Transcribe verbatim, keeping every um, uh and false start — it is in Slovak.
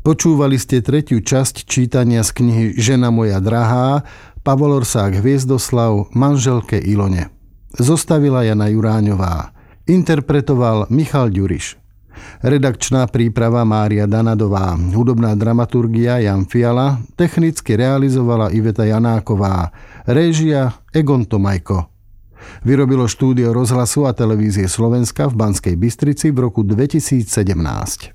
Počúvali ste tretiu časť čítania z knihy Žena moja drahá, Pavol Orsák Hviezdoslav manželke Ilone. Zostavila Jana Juráňová. Interpretoval Michal Ďuriš. Redakčná príprava Mária Danadová. Hudobná dramaturgia Jan Fiala. Technicky realizovala Iveta Janáková. Réžia Egon Tomajko. Vyrobilo štúdio rozhlasu a televízie Slovenska v Banskej Bystrici v roku dvetisícsedemnásť.